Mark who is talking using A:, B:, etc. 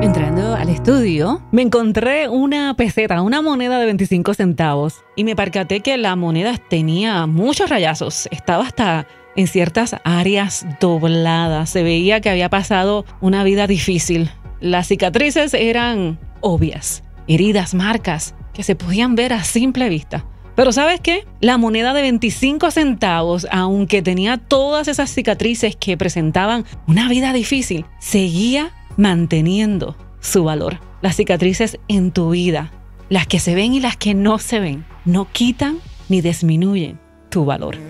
A: Entrando al estudio, me encontré una peseta, una moneda de 25 centavos, y me percaté que la moneda tenía muchos rayazos. Estaba hasta en ciertas áreas dobladas. Se veía que había pasado una vida difícil. Las cicatrices eran obvias, heridas, marcas que se podían ver a simple vista. Pero ¿sabes qué? La moneda de 25 centavos, aunque tenía todas esas cicatrices que presentaban una vida difícil, seguía manteniendo su valor. Las cicatrices en tu vida, las que se ven y las que no se ven, no quitan ni disminuyen tu valor.